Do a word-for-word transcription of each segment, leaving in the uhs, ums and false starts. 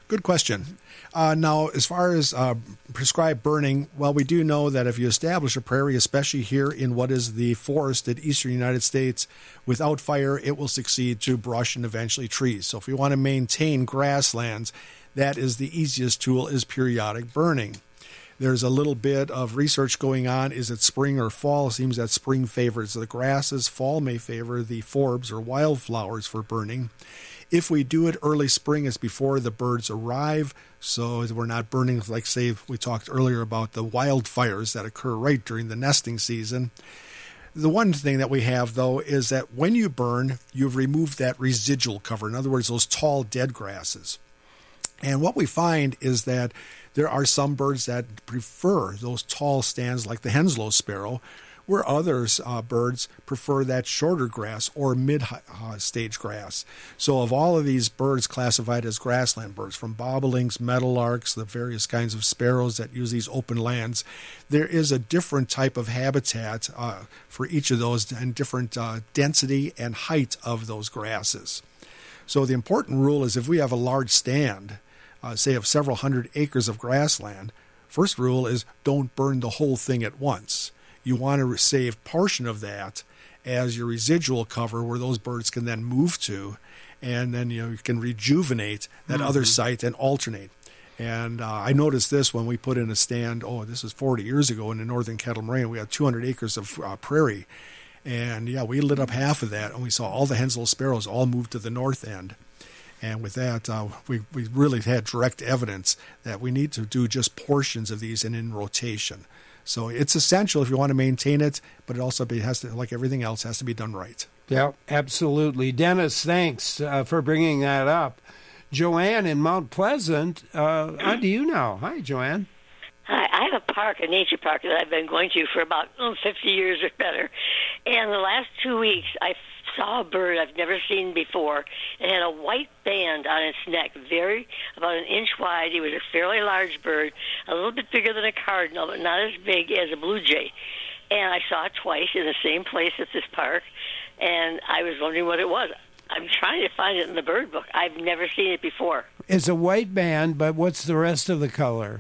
Good question. Uh, now, as far as uh, prescribed burning, well, we do know that if you establish a prairie, especially here in what is the forested eastern United States, without fire, it will succeed to brush and eventually trees. So if we want to maintain grasslands, that is the easiest tool, is periodic burning. There's a little bit of research going on. Is it spring or fall? It seems that spring favors the grasses. Fall may favor the forbs or wildflowers for burning. If we do it early spring, it's before the birds arrive, so we're not burning, like, say, we talked earlier about the wildfires that occur right during the nesting season. The one thing that we have, though, is that when you burn, you've removed that residual cover. In other words, those tall dead grasses. And what we find is that there are some birds that prefer those tall stands, like the Henslow sparrow, where others uh, birds prefer that shorter grass or mid-stage grass. So of all of these birds classified as grassland birds, from bobolinks, meadowlarks, the various kinds of sparrows that use these open lands, there is a different type of habitat uh, for each of those and different uh, density and height of those grasses. So the important rule is if we have a large stand, uh, say of several hundred acres of grassland, first rule is don't burn the whole thing at once. You want to save portion of that as your residual cover where those birds can then move to, and then you know you can rejuvenate that mm-hmm. other site and alternate. And uh, I noticed this when we put in a stand, oh, this was forty years ago in the northern Kettle Moraine. We had two hundred acres of uh, prairie. And, yeah, we lit up half of that, and we saw all the Henslow sparrows all move to the north end. And with that, uh, we, we really had direct evidence that we need to do just portions of these and in rotation. So it's essential if you want to maintain it, but it also be, has to, like everything else, has to be done right. Yeah, absolutely. Dennis, thanks uh, for bringing that up. Joanne in Mount Pleasant, uh, on to you now. Hi, Joanne. Hi, I have a park, a nature park that I've been going to for about oh, fifty years or better. And the last two weeks, I saw a bird I've never seen before. It had a white band on its neck, very about an inch wide. It was a fairly large bird, a little bit bigger than a cardinal, but not as big as a blue jay. And I saw it twice in the same place at this park, and I was wondering what it was. I'm trying to find it in the bird book. I've never seen it before. It's a white band, but what's the rest of the color?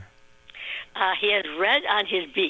Uh, he has red on his beak,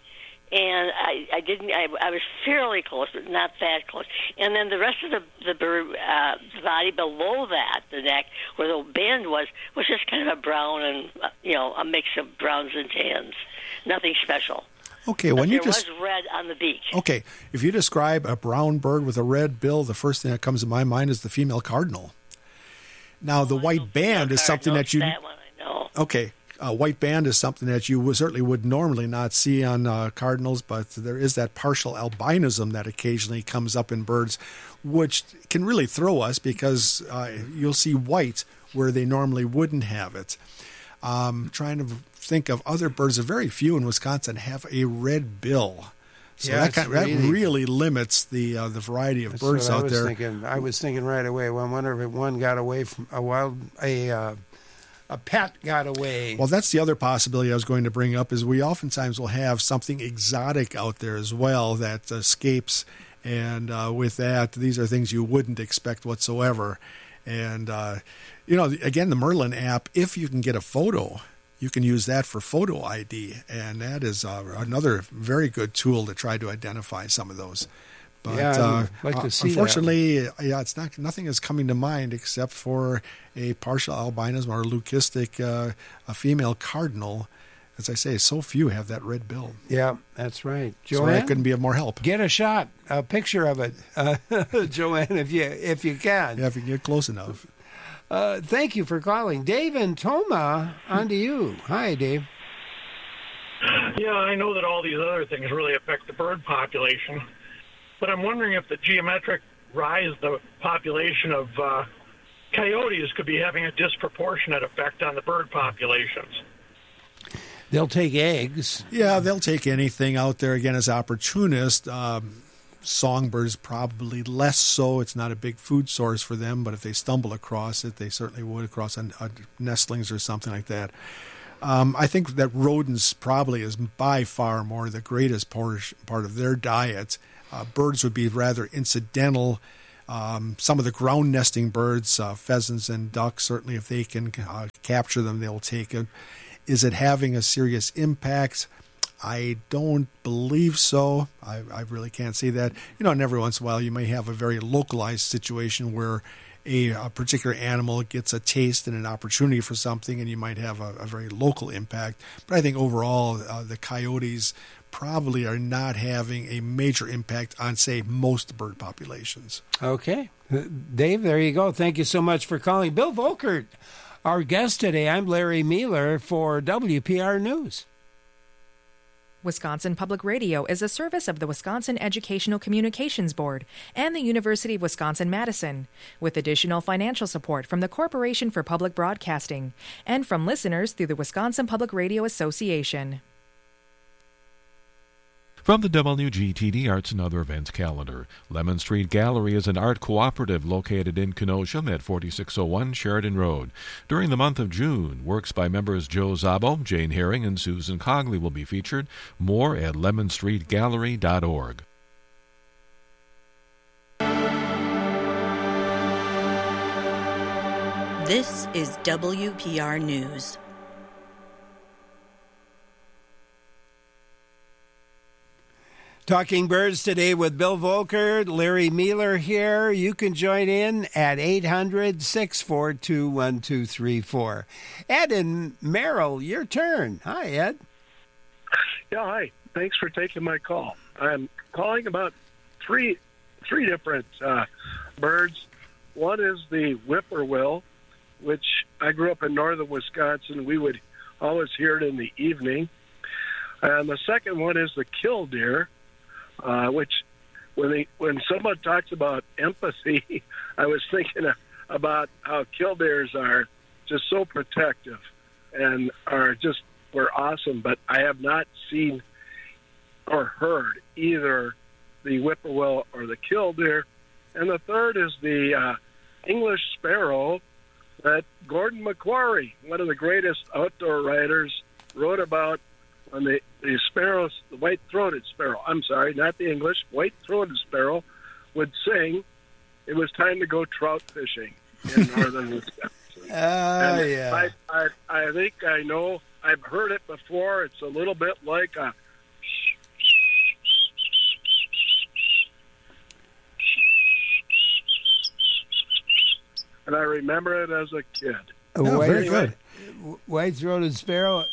and I, I didn't. I, I was fairly close, but not that close. And then the rest of the the bird, uh, the body below that, the neck, where the band was, was just kind of a brown and uh, you know a mix of browns and tans. Nothing special. Okay, but when there you just was red on the beak. Okay, if you describe a brown bird with a red bill, the first thing that comes to my mind is the female cardinal. Now, the oh, white band is something that you. That one I know. Okay. Uh, white band is something that you would, certainly would normally not see on uh, cardinals, but there is that partial albinism that occasionally comes up in birds, which can really throw us because uh, you'll see white where they normally wouldn't have it. Um, trying to think of other birds, very few in Wisconsin have a red bill. So yeah, that, kind, really, that really limits the uh, the variety of birds out I was there. Thinking. I was thinking right away. Well, I wonder if one got away from a wild a. Uh, A pet got away. Well, that's the other possibility I was going to bring up is we oftentimes will have something exotic out there as well that escapes. And uh, with that, these are things you wouldn't expect whatsoever. And, uh, you know, again, the Merlin app, if you can get a photo, you can use that for photo I D. And that is uh, another very good tool to try to identify some of those. But yeah, uh, like to see unfortunately, that. yeah, it's not. Nothing is coming to mind except for a partial albinism or leucistic, uh, a female cardinal. As I say, so few have that red bill. Yeah, that's right. Joanne, Sorry, I couldn't be of more help. Get a shot, a picture of it, uh, Joanne, if you if you can. Yeah, if you can get close enough. Uh, thank you for calling, Dave and Toma. On to you. Hi, Dave. Yeah, I know that all these other things really affect the bird population. But I'm wondering if the geometric rise, the population of uh, coyotes could be having a disproportionate effect on the bird populations. They'll take eggs. Yeah, they'll take anything out there, again, as opportunists. Um, songbirds probably less so. It's not a big food source for them, but if they stumble across it, they certainly would, across a, a nestlings or something like that. Um, I think that rodents probably is by far more the greatest portion, part of their diet. Uh, birds would be rather incidental. Um, some of the ground nesting birds, uh, pheasants and ducks, certainly if they can uh, capture them, they'll take it. Is it having a serious impact? I don't believe so. I, I really can't see that. You know, and every once in a while you may have a very localized situation where a, a particular animal gets a taste and an opportunity for something, and you might have a, a very local impact. But I think overall uh, the coyotes probably are not having a major impact on, say, most bird populations. Okay. Dave, there you go. Thank you so much for calling. Bill Volkert, our guest today. I'm Larry Mueller for W P R News. Wisconsin Public Radio is a service of the Wisconsin Educational Communications Board and the University of Wisconsin-Madison, with additional financial support from the Corporation for Public Broadcasting and from listeners through the Wisconsin Public Radio Association. From the W G T D Arts and Other Events calendar, Lemon Street Gallery is an art cooperative located in Kenosha at forty-six oh one Sheridan Road. During the month of June, works by members Joe Szabo, Jane Herring, and Susan Cogley will be featured. More at lemon street gallery dot org. This is W P R News. Talking Birds today with Bill Volkert, Larry Mueller here. You can join in at eight hundred, six four two, one two three four. Ed and Merrill, your turn. Hi, Ed. Yeah, hi. Thanks for taking my call. I'm calling about three three different uh, birds. One is the whippoorwill, which I grew up in northern Wisconsin. We would always hear it in the evening. And the second one is the killdeer. Uh, which, when they, when someone talks about empathy, I was thinking about how killdeers are just so protective and are just were awesome. But I have not seen or heard either the whippoorwill or the killdeer. And the third is the uh, English sparrow that Gordon McQuarrie, one of the greatest outdoor writers, wrote about. When the, the sparrows, the white-throated sparrow, I'm sorry, not the English, white-throated sparrow would sing, it was time to go trout fishing in northern Wisconsin. Oh, and yeah. I, I, I think I know, I've heard it before. It's a little bit like a... And I remember it as a kid. Oh, White- very good. White-throated sparrow.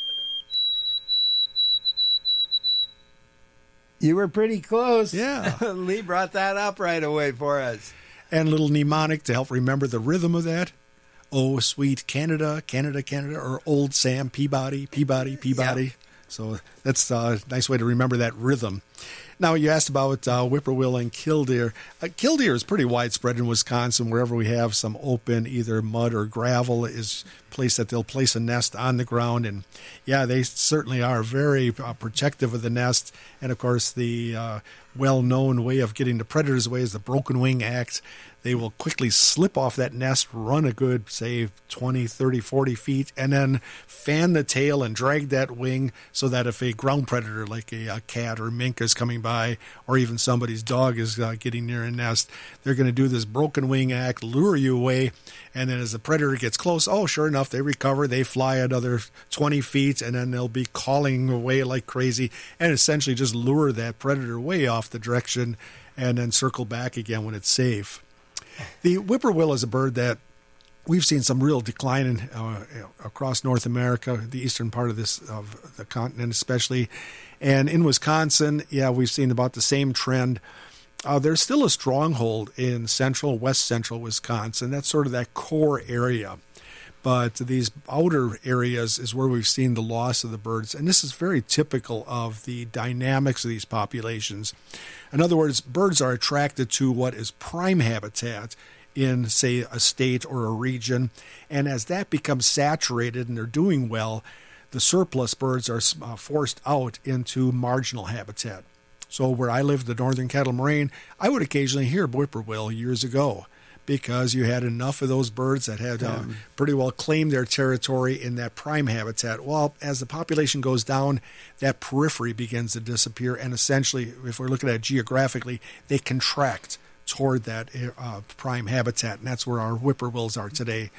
You were pretty close. Yeah. Lee brought that up right away for us. And a little mnemonic to help remember the rhythm of that. Oh, sweet Canada, Canada, Canada, or Old Sam Peabody, Peabody, Peabody. Yep. So that's a nice way to remember that rhythm. Now, you asked about uh, whippoorwill and killdeer. Uh, killdeer is pretty widespread in Wisconsin. Wherever we have some open, either mud or gravel, is a place that they'll place a nest on the ground. And, yeah, they certainly are very uh, protective of the nest. And, of course, the uh, well-known way of getting the predators away is the broken wing act. They will quickly slip off that nest, run a good, say, twenty, thirty, forty feet, and then fan the tail and drag that wing so that if a ground predator like a, a cat or mink is coming by, or even somebody's dog is uh, getting near a nest, they're going to do this broken wing act, lure you away, and then as the predator gets close, oh, sure enough, they recover, they fly another twenty feet, and then they'll be calling away like crazy, and essentially just lure that predator way off the direction, and then circle back again when it's safe. The whippoorwill is a bird that we've seen some real decline in uh, across North America, the eastern part of this of the continent especially. And in Wisconsin, yeah, we've seen about the same trend. Uh, there's still a stronghold in central, west central Wisconsin. That's sort of that core area. But these outer areas is where we've seen the loss of the birds. And this is very typical of the dynamics of these populations. In other words, birds are attracted to what is prime habitat in, say, a state or a region. And as that becomes saturated and they're doing well, the surplus birds are uh, forced out into marginal habitat. So where I lived, the Northern Kettle Moraine, I would occasionally hear whippoorwill years ago, because you had enough of those birds that had uh, pretty well claimed their territory in that prime habitat. Well, as the population goes down, that periphery begins to disappear, and essentially, if we're looking at it geographically, they contract toward that uh, prime habitat, and that's where our whippoorwills are today.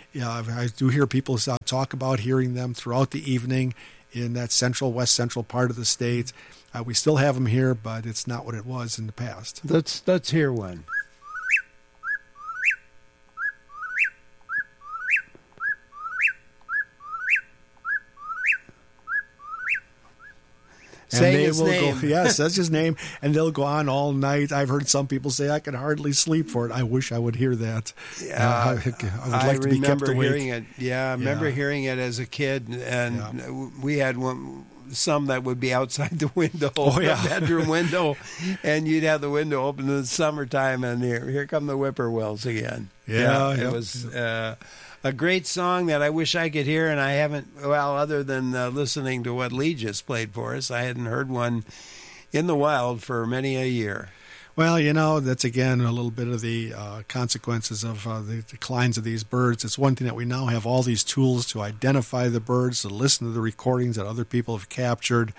yeah, I do hear people talk about hearing them throughout the evening in that central, west central part of the state. Uh, we still have them here, but it's not what it was in the past. Let's let's hear one. And Say they his will name. Go, yes, that's his name. And they'll go on all night. I've heard some people say, I can hardly sleep for it. I wish I would hear that. Yeah, uh, I, I would like I to be kept remember awake. hearing it. Yeah, I remember Yeah. hearing it as a kid, and Yeah. we had one. Some that would be outside the window, Oh, yeah. the bedroom window, and you'd have the window open in the summertime, and here, here come the whippoorwills again. Yeah, it yep. was uh, a great song that I wish I could hear, and I haven't. Well, other than uh, listening to what Lee just played for us, I hadn't heard one in the wild for many a year. Well, you know, that's again a little bit of the uh, consequences of uh, the declines of these birds. It's one thing that we now have all these tools to identify the birds, to listen to the recordings that other people have captured.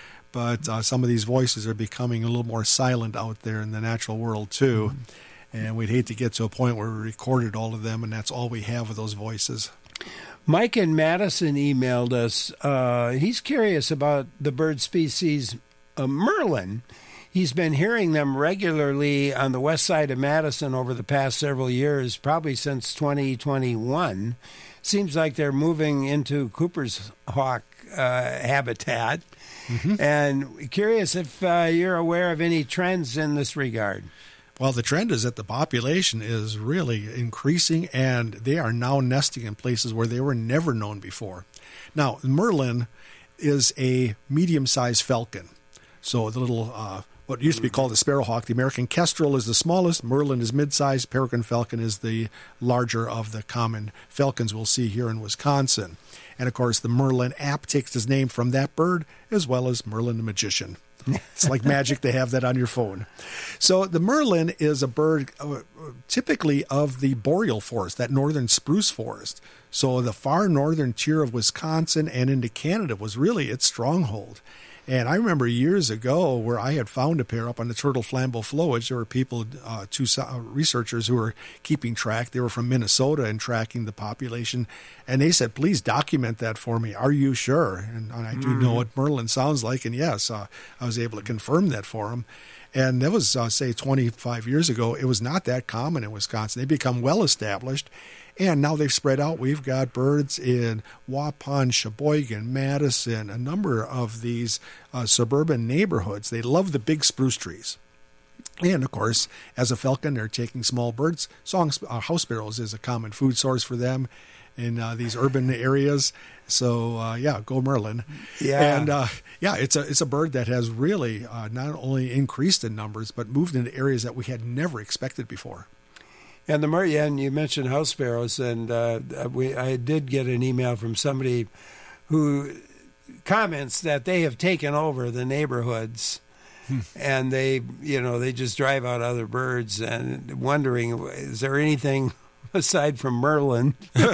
But uh, some of these voices are becoming a little more silent out there in the natural world, too. Mm-hmm. And we'd hate to get to a point where we recorded all of them, and that's all we have of those voices. Mike in Madison emailed us. Uh, he's curious about the bird species uh, merlin. He's been hearing them regularly on the west side of Madison over the past several years, probably since twenty twenty-one. Seems like they're moving into Cooper's hawk uh, habitat. Mm-hmm. And curious if uh, you're aware of any trends in this regard. Well, the trend is that the population is really increasing, and they are now nesting in places where they were never known before. Now, merlin is a medium-sized falcon. So the little... Uh, what used to be called the sparrowhawk. The American kestrel is the smallest. Merlin is mid-sized. Peregrine falcon is the larger of the common falcons we'll see here in Wisconsin. And, of course, the Merlin app takes its name from that bird, as well as Merlin the Magician. It's like magic to have that on your phone. So the Merlin is a bird uh, typically of the boreal forest, that northern spruce forest. So the far northern tier of Wisconsin and into Canada was really its stronghold. And I remember years ago where I had found a pair up on the Turtle Flambeau Flowage. There were people, uh, two uh, researchers who were keeping track. They were from Minnesota and tracking the population. And they said, please document that for me. Are you sure? And, and I do mm-hmm. know what Merlin sounds like. And yes, uh, I was able to confirm that for them. And that was, uh, say, twenty-five years ago. It was not that common in Wisconsin. They become well established. And now they've spread out. We've got birds in Waupun, Sheboygan, Madison, a number of these uh, suburban neighborhoods. They love the big spruce trees. And, of course, as a falcon, they're taking small birds. Song, uh, house sparrows is a common food source for them in uh, these urban areas. So, uh, yeah, go Merlin. Yeah. And, uh, yeah, it's a it's a bird that has really uh, not only increased in numbers, but moved into areas that we had never expected before. And the mer- yeah, and you mentioned house sparrows, and uh, we I did get an email from somebody who comments that they have taken over the neighborhoods, hmm. and they you know they just drive out other birds, and wondering, is there anything aside from Merlin?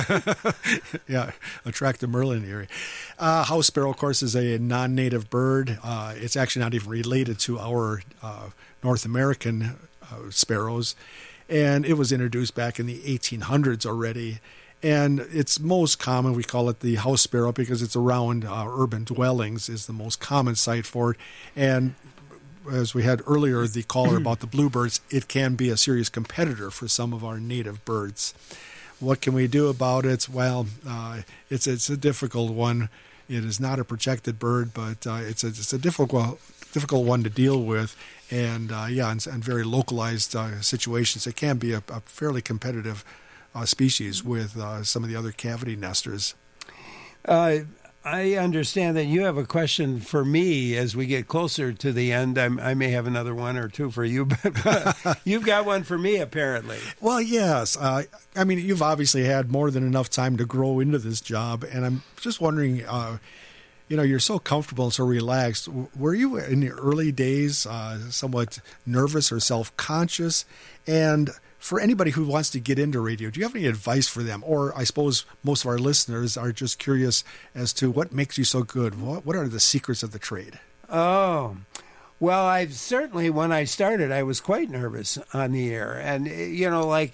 Yeah, attract the Merlin area. Uh, house sparrow, of course, is a non-native bird. Uh, it's actually not even related to our uh, North American uh, sparrows. And it was introduced back in the eighteen hundreds already. And it's most common, we call it the house sparrow because it's around uh, urban dwellings is the most common site for it. And as we had earlier, the caller about the bluebirds, it can be a serious competitor for some of our native birds. What can we do about it? Well, uh, it's, it's a difficult one. It is not a protected bird, but uh, it's, a, it's a difficult difficult one to deal with. And, uh, yeah, in, in very localized uh, situations, it can be a, a fairly competitive uh, species with uh, some of the other cavity nesters. Uh, I understand that you have a question for me as we get closer to the end. I'm, I may have another one or two for you, but you've got one for me, apparently. Well, yes. Uh, I mean, you've obviously had more than enough time to grow into this job, and I'm just wondering... Uh, You know, you're so comfortable and so relaxed. Were you in the early days uh, somewhat nervous or self-conscious? And for anybody who wants to get into radio, do you have any advice for them? Or I suppose most of our listeners are just curious as to what makes you so good. What, what are the secrets of the trade? Oh, well, I've certainly, when I started, I was quite nervous on the air. And, you know, like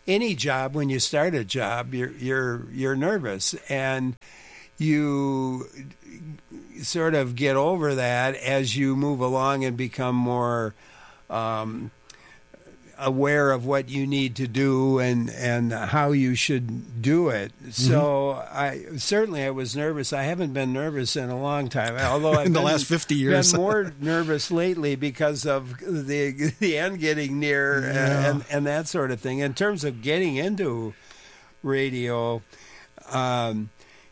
any job, when you start a job, you're you're you're nervous, and you sort of get over that as you move along and become more um, aware of what you need to do and, and how you should do it. Mm-hmm. So I certainly I was nervous. I haven't been nervous in a long time, although I've in the been, last fifty years been more nervous lately because of the the end getting near yeah. and, and that sort of thing. In terms of getting into radio, um,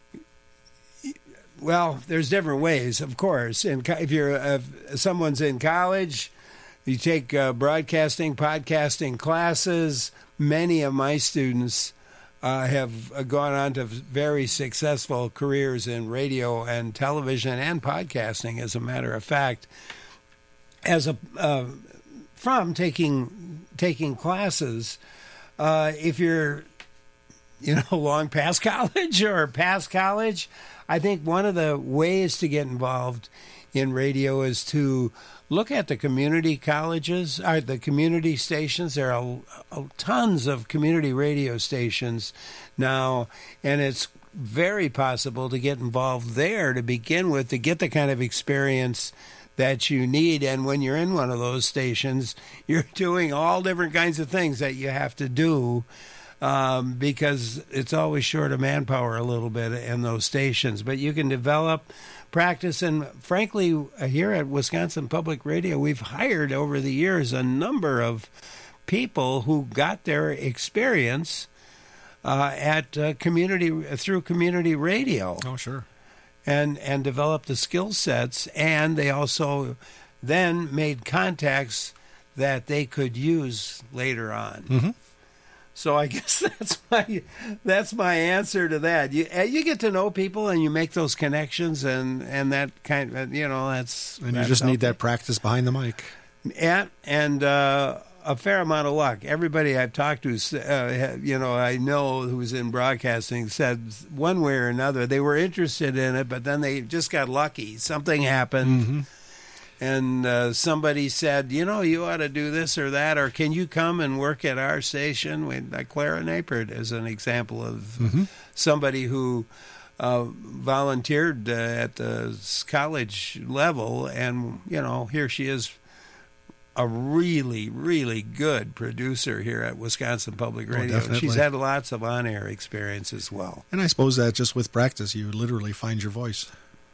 well, there's different ways, of course. And if you're if someone's in college, you take uh, broadcasting, podcasting classes. Many of my students uh, have gone on to very successful careers in radio and television and podcasting, as a matter of fact, as a uh, from taking taking classes. Uh, if you're, you know, long past college or past college, I think one of the ways to get involved in radio is to look at the community colleges, or the community stations. There are a, a, tons of community radio stations now, and it's very possible to get involved there to begin with, to get the kind of experience that you need. And when you're in one of those stations, you're doing all different kinds of things that you have to do, um, because it's always short of manpower a little bit in those stations. But you can develop practice, and frankly, here at Wisconsin Public Radio, we've hired over the years a number of people who got their experience uh, at uh, community through community radio. Oh, sure. And and developed the skill sets, and they also then made contacts that they could use later on. Mm-hmm. So I guess that's my that's my answer to that. You you get to know people and you make those connections, and, and that kind of, you know, that's and you that's just helpful. need that practice behind the mic. Yeah, and uh, a fair amount of luck. Everybody I've talked to, uh, you know, I know who's in broadcasting said one way or another they were interested in it, but then they just got lucky. Something happened. Mm-hmm. And uh, somebody said, you know, you ought to do this or that, or can you come and work at our station? We, like Clara Napert is an example of mm-hmm. somebody who uh, volunteered uh, at the college level, and, you know, here she is, a really, really good producer here at Wisconsin Public Radio. Oh, She's had lots of on-air experience as well. And I suppose that just with practice, you literally find your voice.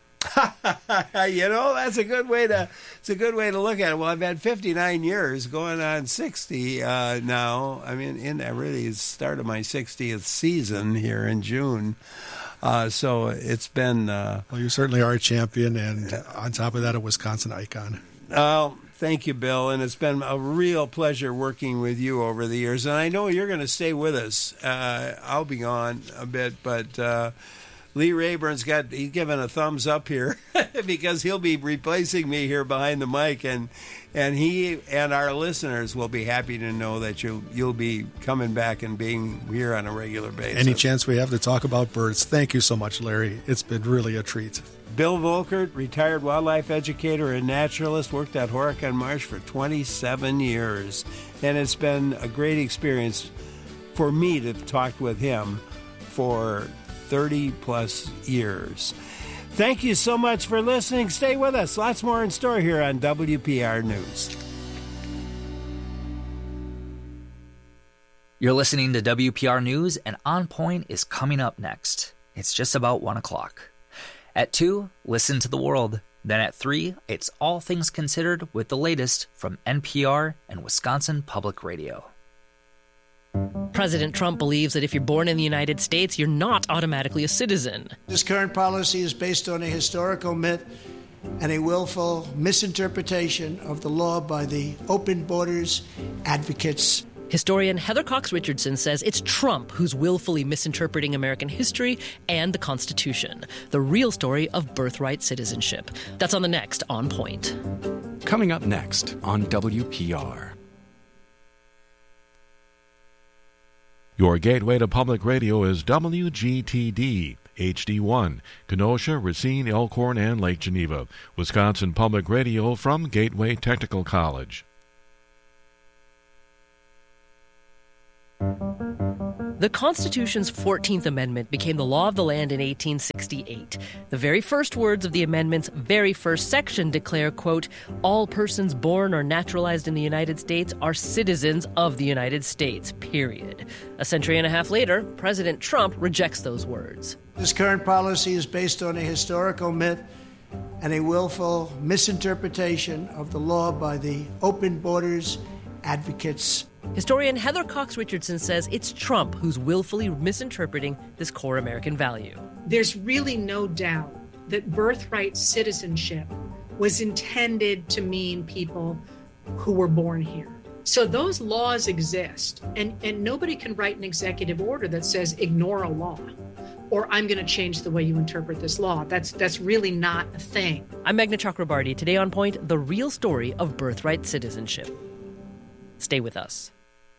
You know, that's a good way to it's a good way to look at it. Well, I've had fifty-nine years, going on sixty uh, now. I mean, in I really started my sixtieth season here in June. Uh, so it's been. Uh, well, you certainly are a champion, and on top of that, a Wisconsin icon. Oh, thank you, Bill, and it's been a real pleasure working with you over the years. And I know you're going to stay with us. Uh, I'll be gone a bit, but. Uh, Lee Rayburn's got, he's given a thumbs up here because he'll be replacing me here behind the mic, and and he and our listeners will be happy to know that you'll, you'll be coming back and being here on a regular basis. Any chance we have to talk about birds. Thank you so much, Larry. It's been really a treat. Bill Volkert, retired wildlife educator and naturalist, worked at Horicon Marsh for twenty-seven years, and it's been a great experience for me to talk with him for thirty plus years. Thank you so much for listening. Stay with us. Lots more in store here on W P R News. You're listening to W P R News, and On Point is coming up next. It's just about one o'clock. At two, listen to the world. Then at three, it's All Things Considered with the latest from N P R and Wisconsin Public Radio. President Trump believes that if you're born in the United States, you're not automatically a citizen. This current policy is based on a historical myth and a willful misinterpretation of the law by the open borders advocates. Historian Heather Cox Richardson says it's Trump who's willfully misinterpreting American history and the Constitution, the real story of birthright citizenship. That's on the next On Point. Coming up next on W P R. Your gateway to public radio is W G T D, H D one, Kenosha, Racine, Elkhorn, and Lake Geneva. Wisconsin Public Radio from Gateway Technical College. The Constitution's fourteenth Amendment became the law of the land in eighteen sixty-eight. The very first words of the amendment's very first section declare, quote, all persons born or naturalized in the United States are citizens of the United States, period. A century and a half later, President Trump rejects those words. This current policy is based on a historical myth and a willful misinterpretation of the law by the open borders advocates. Historian Heather Cox Richardson says it's Trump who's willfully misinterpreting this core American value. There's really no doubt that birthright citizenship was intended to mean people who were born here. So those laws exist, and, and nobody can write an executive order that says ignore a law, or I'm going to change the way you interpret this law. That's that's really not a thing. I'm Meghna Chakrabarty. Today on Point, the real story of birthright citizenship. Stay with us.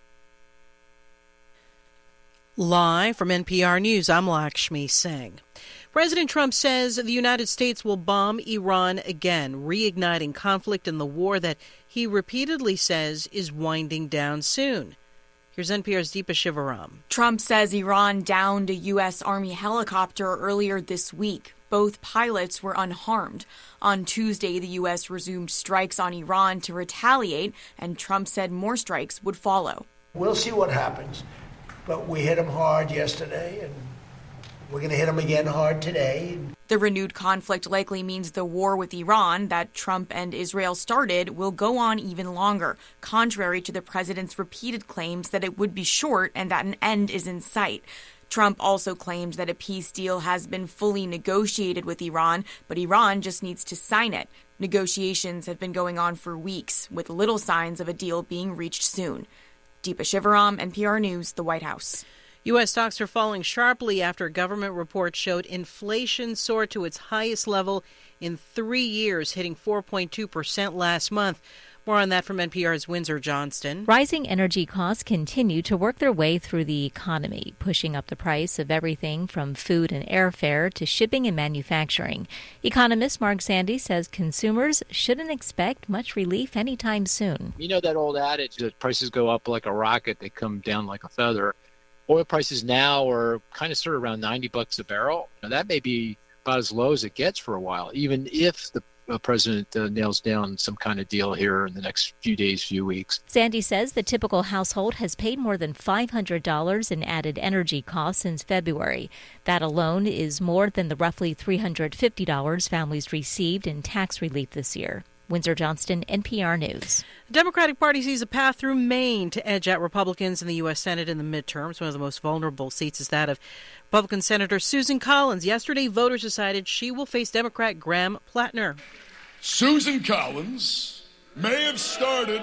Live from N P R News, I'm Lakshmi Singh. President Trump says the United States will bomb Iran again, reigniting conflict in the war that he repeatedly says is winding down soon. Here's N P R's Deepa Shivaram. Trump says Iran downed a U S. Army helicopter earlier this week. Both pilots were unharmed. On Tuesday, the U S resumed strikes on Iran to retaliate, and Trump said more strikes would follow. We'll see what happens, but we hit them hard yesterday, and we're going to hit them again hard today. The renewed conflict likely means the war with Iran that Trump and Israel started will go on even longer, contrary to the president's repeated claims that it would be short and that an end is in sight. Trump also claimed that a peace deal has been fully negotiated with Iran, but Iran just needs to sign it. Negotiations have been going on for weeks, with little signs of a deal being reached soon. Deepa Shivaram, N P R News, the White House. U S stocks are falling sharply after a government report showed inflation soared to its highest level in three years, hitting four point two percent last month. More on that from N P R's Windsor Johnston. Rising energy costs continue to work their way through the economy, pushing up the price of everything from food and airfare to shipping and manufacturing. Economist Mark Sandy says consumers shouldn't expect much relief anytime soon. You know that old adage that prices go up like a rocket, they come down like a feather. Oil prices now are kind of sort of around ninety bucks a barrel. Now, that may be about as low as it gets for a while, even if the Uh, president uh, nails down some kind of deal here in the next few days, few weeks. Sandy says the typical household has paid more than five hundred dollars in added energy costs since February. That alone is more than the roughly three hundred fifty dollars families received in tax relief this year. Windsor Johnston, N P R News. The Democratic Party sees a path through Maine to edge out Republicans in the U S. Senate in the midterms. One of the most vulnerable seats is that of Republican Senator Susan Collins. Yesterday, voters decided she will face Democrat Graham Plattner. Susan Collins may have started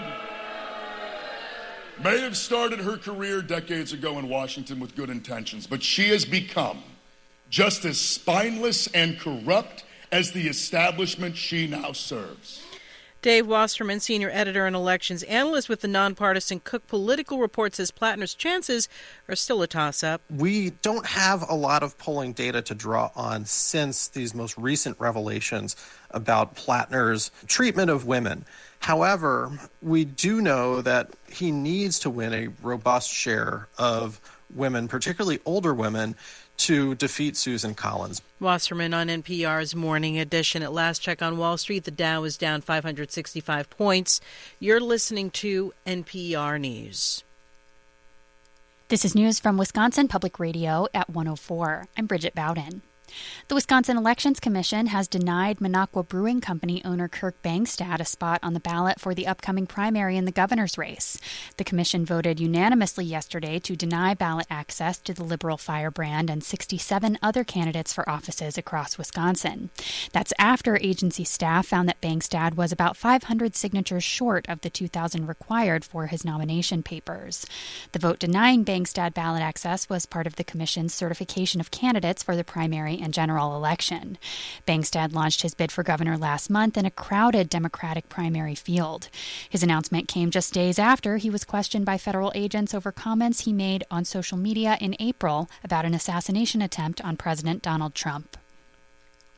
may have started her career decades ago in Washington with good intentions, but she has become just as spineless and corrupt as the establishment she now serves. Dave Wasserman, senior editor and elections analyst with the nonpartisan Cook Political Report, says Plattner's chances are still a toss-up. We don't have a lot of polling data to draw on since these most recent revelations about Plattner's treatment of women. However, we do know that he needs to win a robust share of women, particularly older women, to defeat Susan Collins. Wasserman on N P R's Morning Edition. At last check on Wall Street, the Dow is down five hundred sixty-five points. You're listening to N P R News. This is news from Wisconsin Public Radio at one oh four. I'm Bridget Bowden. The Wisconsin Elections Commission has denied Minocqua Brewing Company owner Kirk Bangstad a spot on the ballot for the upcoming primary in the governor's race. The commission voted unanimously yesterday to deny ballot access to the Liberal Firebrand and sixty-seven other candidates for offices across Wisconsin. That's after agency staff found that Bangstad was about five hundred signatures short of the two thousand required for his nomination papers. The vote denying Bangstad ballot access was part of the commission's certification of candidates for the primary and general election. Bangstad launched his bid for governor last month in a crowded Democratic primary field. His announcement came just days after he was questioned by federal agents over comments he made on social media in April about an assassination attempt on President Donald Trump.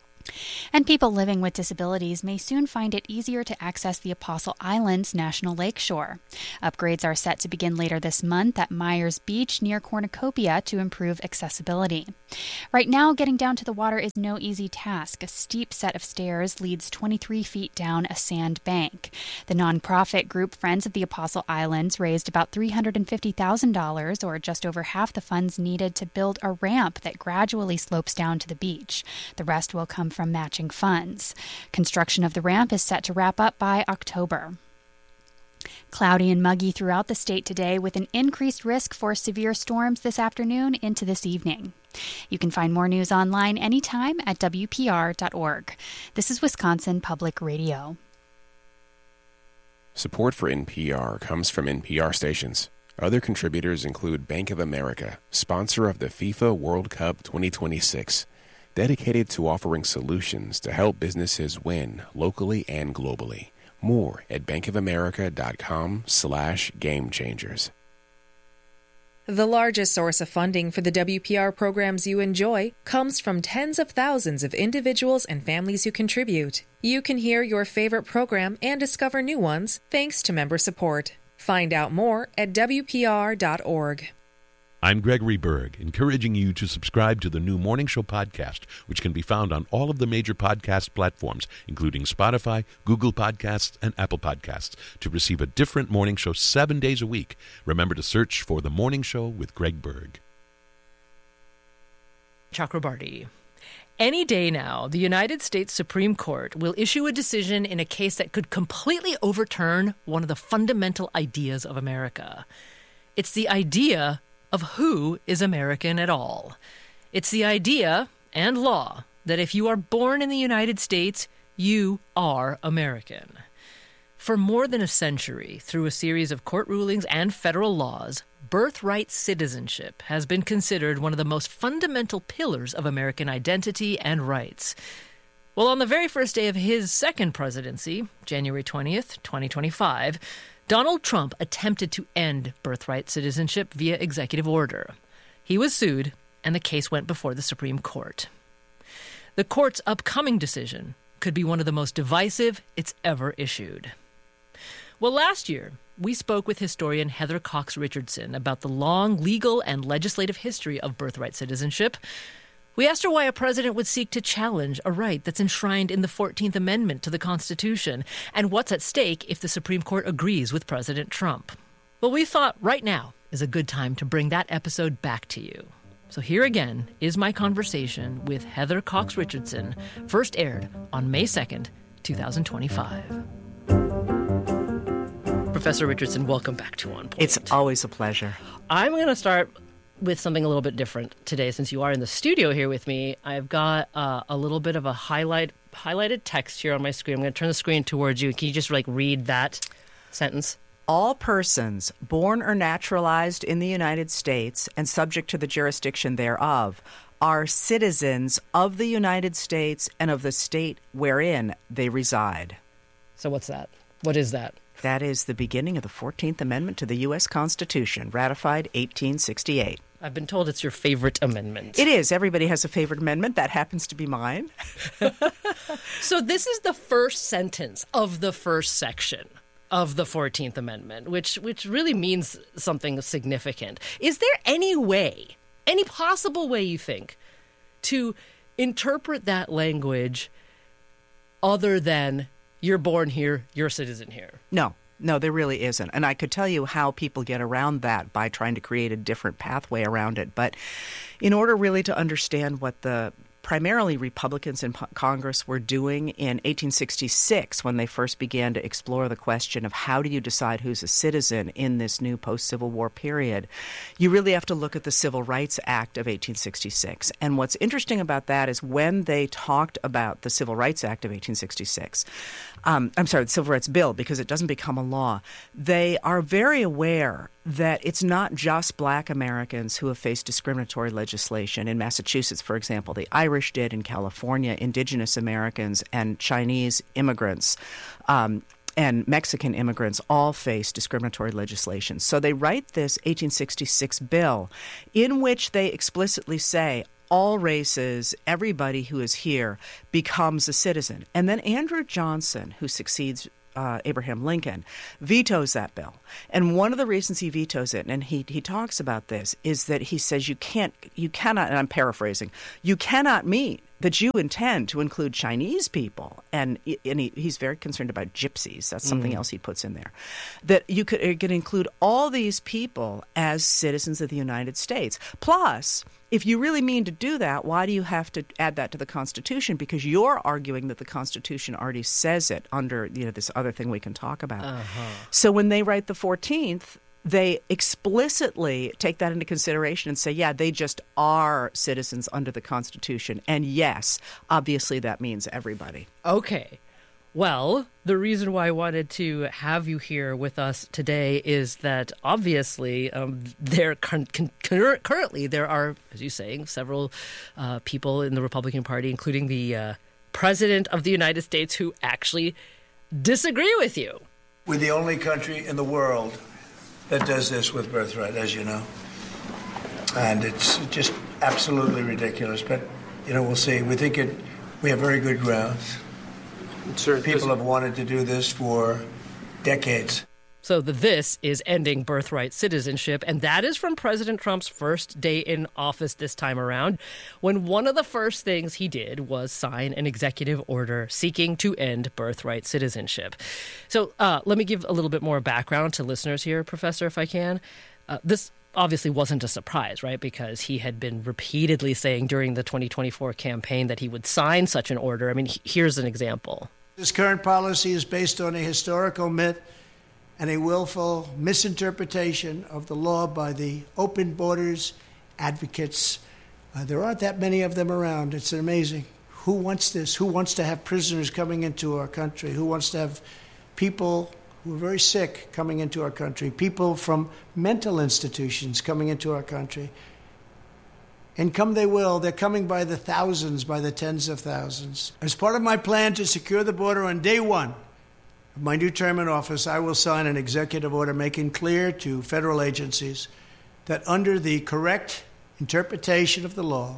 And people living with disabilities may soon find it easier to access the Apostle Islands National Lakeshore. Upgrades are set to begin later this month at Myers Beach near Cornucopia to improve accessibility. Right now, getting down to the water is no easy task. A steep set of stairs leads twenty-three feet down a sand bank. The nonprofit group Friends of the Apostle Islands raised about three hundred fifty thousand dollars, or just over half the funds needed to build a ramp that gradually slopes down to the beach. The rest will come from matching funds. Construction of the ramp is set to wrap up by October. Cloudy and muggy throughout the state today, with an increased risk for severe storms this afternoon into this evening. You can find more news online anytime at W P R dot org. This is Wisconsin Public Radio. Support for N P R comes from N P R stations. Other contributors include Bank of America, sponsor of the FIFA World Cup twenty twenty-six, dedicated to offering solutions to help businesses win locally and globally. More at bankofamerica.com slash game changers. The largest source of funding for the W P R programs you enjoy comes from tens of thousands of individuals and families who contribute. You can hear your favorite program and discover new ones thanks to member support. Find out more at W P R dot org. I'm Gregory Berg, encouraging you to subscribe to the new Morning Show podcast, which can be found on all of the major podcast platforms, including Spotify, Google Podcasts, and Apple Podcasts, to receive a different morning show seven days a week. Remember to search for The Morning Show with Greg Berg. Chakrabarti. Any day now, the United States Supreme Court will issue a decision in a case that could completely overturn one of the fundamental ideas of America. It's the idea of who is American at all. It's the idea and law that if you are born in the United States, you are American. For more than a century, through a series of court rulings and federal laws, birthright citizenship has been considered one of the most fundamental pillars of American identity and rights. Well, on the very first day of his second presidency, January twentieth, twenty twenty-five, Donald Trump attempted to end birthright citizenship via executive order. He was sued, and the case went before the Supreme Court. The court's upcoming decision could be one of the most divisive it's ever issued. Well, last year, we spoke with historian Heather Cox Richardson about the long legal and legislative history of birthright citizenship. We asked her why a president would seek to challenge a right that's enshrined in the fourteenth Amendment to the Constitution, and what's at stake if the Supreme Court agrees with President Trump. Well, we thought right now is a good time to bring that episode back to you. So here again is my conversation with Heather Cox Richardson, first aired on May second, twenty twenty-five. Professor Richardson, welcome back to On Point. It's always a pleasure. I'm going to start with something a little bit different today. Since you are in the studio here with me, I've got uh, a little bit of a highlight highlighted text here on my screen. I'm going to turn the screen towards you. Can you just like read that sentence? All persons born or naturalized in the United States and subject to the jurisdiction thereof are citizens of the United States and of the state wherein they reside. So what's that? What is that? That is the beginning of the fourteenth Amendment to the U S Constitution, ratified eighteen sixty-eight. I've been told it's your favorite amendment. It is. Everybody has a favorite amendment. That happens to be mine. So this is the first sentence of the first section of the fourteenth Amendment, which which really means something significant. Is there any way, any possible way you think, to interpret that language other than you're born here, you're a citizen here? No. No, there really isn't. And I could tell you how people get around that by trying to create a different pathway around it. But in order really to understand what the primarily Republicans in Congress were doing in eighteen sixty-six when they first began to explore the question of how do you decide who's a citizen in this new post-Civil War period, you really have to look at the Civil Rights Act of eighteen sixty-six. And what's interesting about that is when they talked about the Civil Rights Act of eighteen sixty-six, um, I'm sorry, the Civil Rights Bill, because it doesn't become a law, they are very aware that it's not just black Americans who have faced discriminatory legislation. In Massachusetts, for example, the Irish did. In California, indigenous Americans and Chinese immigrants um, and Mexican immigrants all face discriminatory legislation. So they write this eighteen sixty-six bill in which they explicitly say all races, everybody who is here becomes a citizen. And then Andrew Johnson, who succeeds Uh, Abraham Lincoln, vetoes that bill. And one of the reasons he vetoes it, and he he talks about this, is that he says you can't, you cannot, and I'm paraphrasing, you cannot mean that you intend to include Chinese people, and and he, he's very concerned about gypsies. That's something Mm. else he puts in there. That you could, it could include all these people as citizens of the United States. Plus, if you really mean to do that, why do you have to add that to the Constitution? Because you're arguing that the Constitution already says it under, you know, this other thing we can talk about. Uh-huh. So when they write the fourteenth, they explicitly take that into consideration and say, yeah, they just are citizens under the Constitution. And yes, obviously that means everybody. Okay. Well, the reason why I wanted to have you here with us today is that obviously um, there con- con- cur- currently there are, as you're saying, several uh, people in the Republican Party, including the uh, President of the United States, who actually disagree with you. We're the only country in the world that does this with birthright, as you know. And it's just absolutely ridiculous. But, you know, we'll see. We think it. We have very good grounds. People have wanted to do this for decades. So the this is ending birthright citizenship, and that is from President Trump's first day in office this time around, when one of the first things he did was sign an executive order seeking to end birthright citizenship. So uh, let me give a little bit more background to listeners here, Professor, if I can. Uh, this obviously wasn't a surprise, right? Because he had been repeatedly saying during the twenty twenty-four campaign that he would sign such an order. I mean, here's an example. This current policy is based on a historical myth and a willful misinterpretation of the law by the open borders advocates. Uh, there aren't that many of them around. It's amazing. Who wants this? Who wants to have prisoners coming into our country? Who wants to have people who are very sick coming into our country? People from mental institutions coming into our country? And come they will. They're coming by the thousands, by the tens of thousands. As part of my plan to secure the border on day one of my new term in office, I will sign an executive order making clear to federal agencies that under the correct interpretation of the law,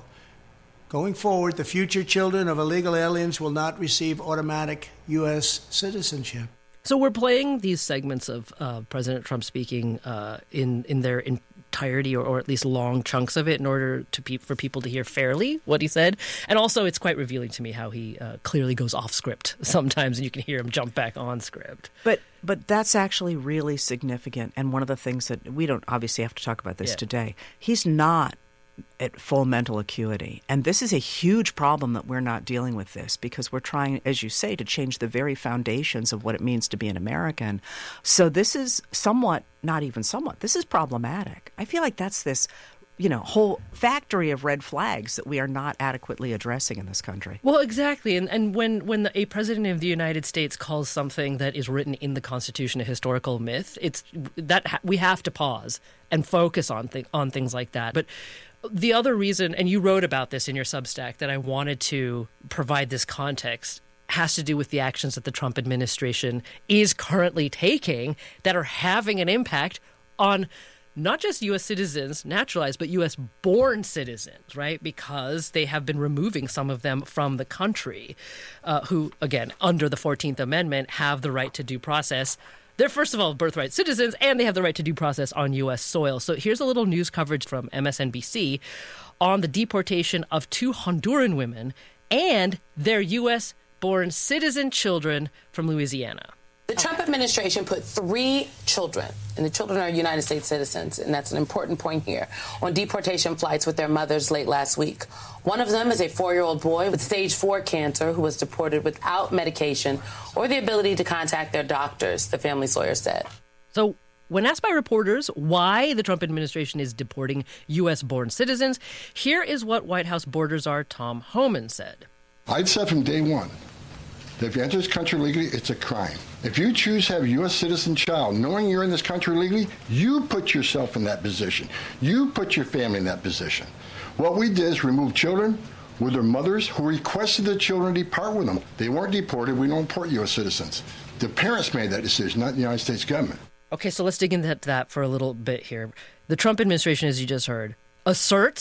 going forward, the future children of illegal aliens will not receive automatic U S citizenship. So we're playing these segments of uh, President Trump speaking uh, in in their entirety, or, or at least long chunks of it, in order to pe- for people to hear fairly what he said. And also, it's quite revealing to me how he uh, clearly goes off script sometimes, and you can hear him jump back on script. But but that's actually really significant. And one of the things that we don't obviously have to talk about this Yeah. today, he's not at full mental acuity. And this is a huge problem that we're not dealing with this, because we're trying, as you say, to change the very foundations of what it means to be an American. So this is somewhat, not even somewhat, this is problematic. I feel like that's this, you know, whole factory of red flags that we are not adequately addressing in this country. Well, exactly. And and when, when the, a president of the United States calls something that is written in the Constitution a historical myth, it's that ha- we have to pause and focus on th- on things like that. But the other reason, and you wrote about this in your Substack, that I wanted to provide this context has to do with the actions that the Trump administration is currently taking that are having an impact on not just U S citizens, naturalized, but U S born citizens, right? Because they have been removing some of them from the country uh, who, again, under the fourteenth Amendment, have the right to due process. They're, first of all, birthright citizens, and they have the right to due process on U S soil. So here's a little news coverage from M S N B C on the deportation of two Honduran women and their U S-born citizen children from Louisiana. The Trump administration put three children, and the children are United States citizens, and that's an important point here, on deportation flights with their mothers late last week. One of them is a four-year-old boy with stage four cancer who was deported without medication or the ability to contact their doctors, the family's lawyer said. So when asked by reporters why the Trump administration is deporting U S-born citizens, here is what White House border czar Tom Homan said. I'd said from day one that if you enter this country legally, it's a crime. If you choose to have a U S citizen child, knowing you're in this country legally, you put yourself in that position. You put your family in that position. What we did is remove children with their mothers who requested the children depart with them. They weren't deported. We don't deport U S citizens. The parents made that decision, not the United States government. Okay, so let's dig into that for a little bit here. The Trump administration, as you just heard, asserts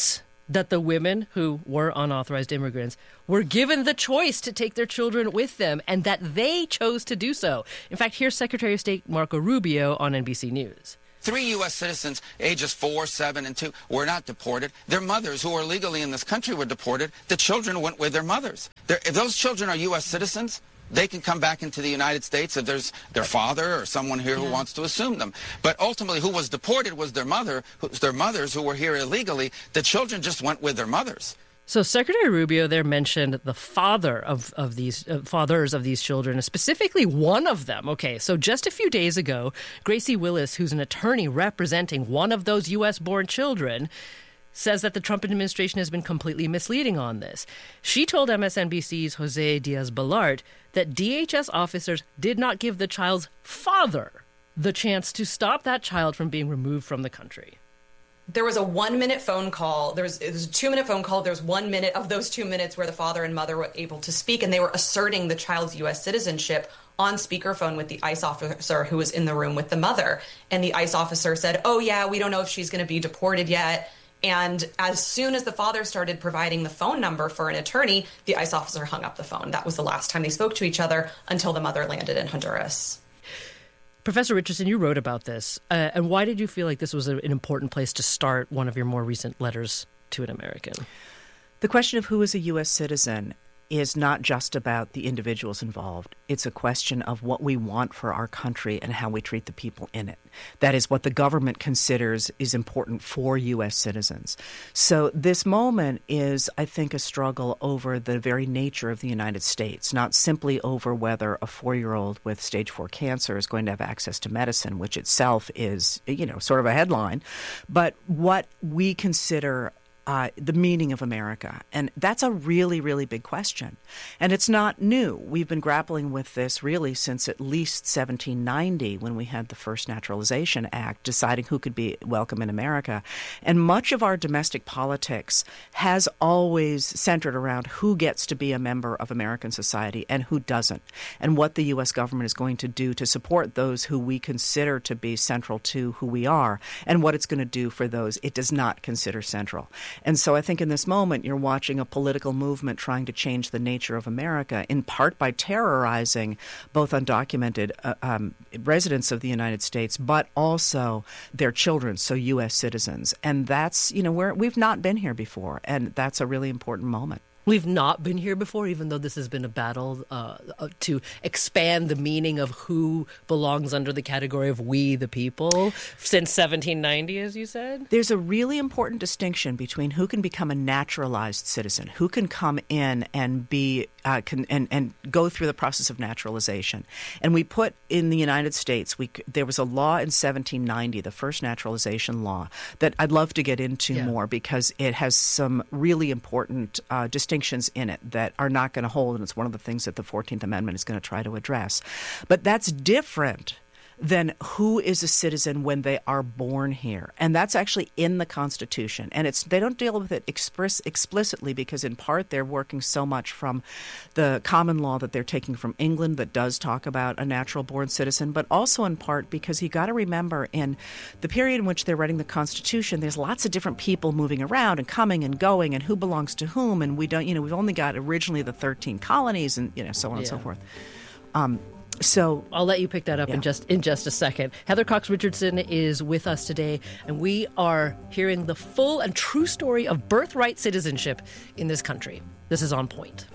that the women who were unauthorized immigrants were given the choice to take their children with them and that they chose to do so. In fact, here's Secretary of State Marco Rubio on N B C News. Three U S citizens, ages four, seven, and two, were not deported. Their mothers, who are legally in this country, were deported. The children went with their mothers. They're, if those children are U S citizens, they can come back into the United States if there's their father or someone here who wants to assume them. But ultimately, who was deported was their mother, who's their mothers who were here illegally. The children just went with their mothers. So Secretary Rubio there mentioned the father of, of these uh, fathers of these children, specifically one of them. Okay, so just a few days ago, Gracie Willis, who's an attorney representing one of those U S-born children, says that the Trump administration has been completely misleading on this. She told M S N B C's Jose Diaz-Balart that D H S officers did not give the child's father the chance to stop that child from being removed from the country. There was a one-minute phone call. There was, it was a two-minute phone call. There was one minute of those two minutes where the father and mother were able to speak, and they were asserting the child's U S citizenship on speakerphone with the ICE officer who was in the room with the mother. And the ICE officer said, oh, yeah, we don't know if she's going to be deported yet. And as soon as the father started providing the phone number for an attorney, the ICE officer hung up the phone. That was the last time they spoke to each other until the mother landed in Honduras. Professor Richardson, you wrote about this. Uh, and why did you feel like this was a, an important place to start one of your more recent letters to an American? The question of who is a U S citizen is not just about the individuals involved. It's a question of what we want for our country and how we treat the people in it. That is what the government considers is important for U S citizens. So this moment is, I think, a struggle over the very nature of the United States, not simply over whether a four-year-old with stage four cancer is going to have access to medicine, which itself is, you know, sort of a headline, but what we consider Uh, the meaning of America. And that's a really, really big question. And it's not new. We've been grappling with this really since at least seventeen ninety, when we had the first Naturalization Act, deciding who could be welcome in America. And much of our domestic politics has always centered around who gets to be a member of American society and who doesn't, and what the U S government is going to do to support those who we consider to be central to who we are, and what it's going to do for those it does not consider central. And so I think in this moment you're watching a political movement trying to change the nature of America, in part by terrorizing both undocumented uh, um, residents of the United States, but also their children, so U S citizens. And that's, you know, where we've not been here before, and that's a really important moment. We've not been here before, even though this has been a battle uh, to expand the meaning of who belongs under the category of we the people since seventeen ninety, as you said. There's a really important distinction between who can become a naturalized citizen, who can come in and be uh, can, and, and go through the process of naturalization. And we put in the United States, we there was a law in seventeen ninety, the first naturalization law, that I'd love to get into yeah. more, because it has some really important uh, distinctions in it that are not going to hold, and it's one of the things that the fourteenth Amendment is going to try to address. But that's different than who is a citizen when they are born here. And that's actually in the Constitution. And it's they don't deal with it express, explicitly because in part they're working so much from the common law that they're taking from England that does talk about a natural-born citizen, but also in part because you got to remember in the period in which they're writing the Constitution, there's lots of different people moving around and coming and going and who belongs to whom. And we don't, you know, we've only got originally the thirteen colonies and, you know, so on yeah. and so forth. Um, So I'll let you pick that up yeah. in just in just a second. Heather Cox Richardson is with us today, and we are hearing the full and true story of birthright citizenship in this country. This is On Point.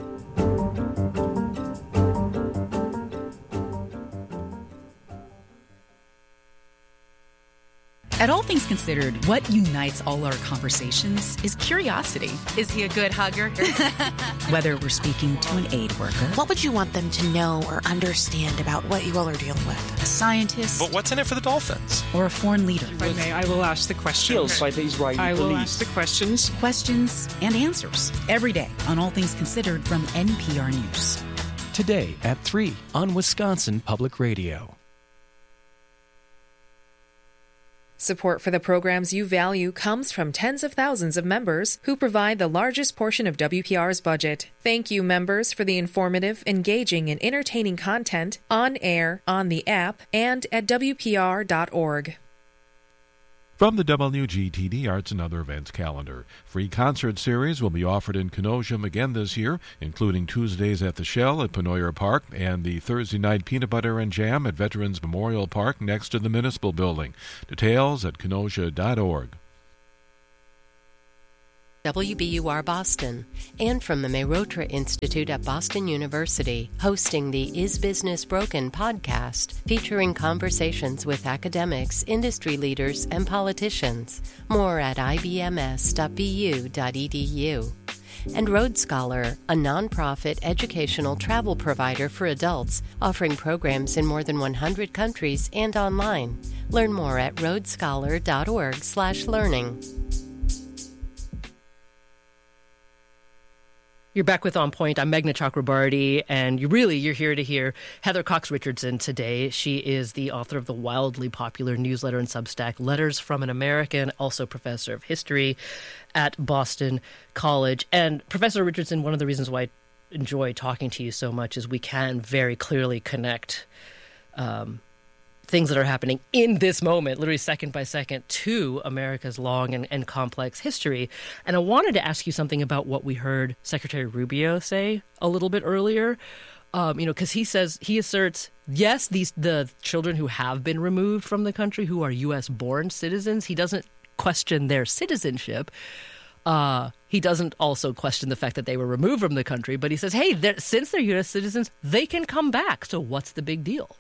At All Things Considered, what unites all our conversations is curiosity. Is he a good hugger? Whether we're speaking to an aid worker. What would you want them to know or understand about what you all are dealing with? A scientist. But what's in it for the dolphins? Or a foreign leader. If I may, I will ask the questions. By the Israeli I will police. ask the questions. Questions and answers. Every day on All Things Considered from N P R News. Today at three on Wisconsin Public Radio. Support for the programs you value comes from tens of thousands of members who provide the largest portion of W P R's budget. Thank you, members, for the informative, engaging, and entertaining content on air, on the app, and at W P R dot org. From the W G T D Arts and Other Events calendar, free concert series will be offered in Kenosha again this year, including Tuesdays at the Shell at Penoyer Park and the Thursday night Peanut Butter and Jam at Veterans Memorial Park next to the Municipal Building. Details at kenosha dot org. W B U R Boston, and from the Mehrotra Institute at Boston University, hosting the Is Business Broken podcast, featuring conversations with academics, industry leaders, and politicians. More at I B M S dot B U dot E D U. And Road Scholar, a nonprofit educational travel provider for adults, offering programs in more than one hundred countries and online. Learn more at road scholar dot org slash learning. You're back with On Point. I'm Meghna Chakrabarty, and you really, you're here to hear Heather Cox Richardson today. She is the author of the wildly popular newsletter and Substack Letters from an American, also professor of history at Boston College. And Professor Richardson, one of the reasons why I enjoy talking to you so much is we can very clearly connect um, things that are happening in this moment, literally second by second, to America's long and, and complex history. And I wanted to ask you something about what we heard Secretary Rubio say a little bit earlier. Um, you know, because he says, he asserts, yes, these the children who have been removed from the country, who are U S born citizens, he doesn't question their citizenship. Uh, he doesn't also question the fact that they were removed from the country, but he says, hey, since they're U S citizens, they can come back. So what's the big deal?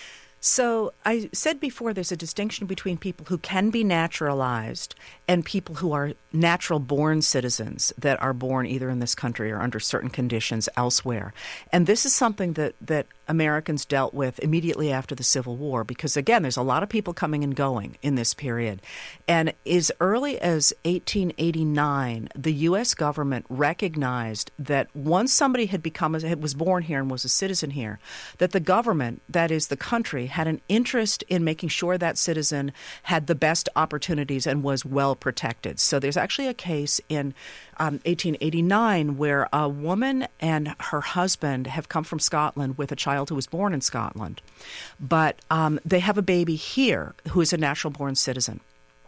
So I said before there's a distinction between people who can be naturalized and people who are natural-born citizens that are born either in this country or under certain conditions elsewhere. And this is something that, that Americans dealt with immediately after the Civil War because, again, there's a lot of people coming and going in this period. And as early as eighteen eighty-nine, the U S government recognized that once somebody had become, was born here and was a citizen here, that the government, that is the country, had an interest in making sure that citizen had the best opportunities and was well protected. So there's actually a case in um, eighteen eighty-nine where a woman and her husband have come from Scotland with a child who was born in Scotland. But um, they have a baby here who is a natural-born citizen.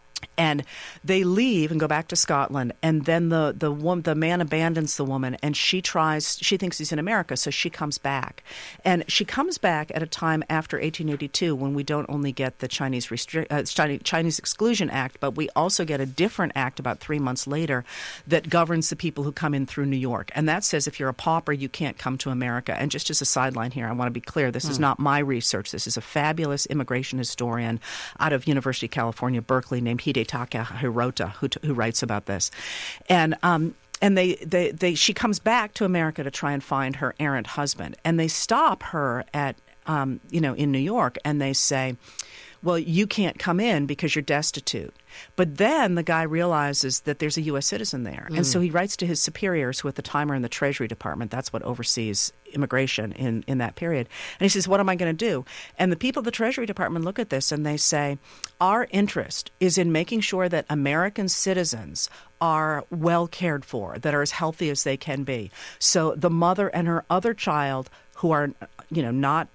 And they leave and go back to Scotland, and then the the woman, the man abandons the woman, and she tries. She thinks he's in America, so she comes back, and she comes back at a time after eighteen eighty-two when we don't only get the Chinese Restri- uh, Chinese, Chinese Exclusion Act, but we also get a different act about three months later that governs the people who come in through New York, and that says if you're a pauper, you can't come to America. And just as a sideline here, I want to be clear: this hmm. is not my research. This is a fabulous immigration historian out of University of California, Berkeley, named Hidetaka Hirota, who, who writes about this. And um, and they, they, they she comes back to America to try and find her errant husband. And they stop her at, um, you know, in New York, and they say, well, you can't come in because you're destitute. But then the guy realizes that there's a U S citizen there. Mm. And so he writes to his superiors, who at the time are in the Treasury Department. That's what oversees immigration in, in that period. And he says, what am I going to do? And the people of the Treasury Department look at this and they say, our interest is in making sure that American citizens are well cared for, that are as healthy as they can be. So the mother and her other child, who are, you know, not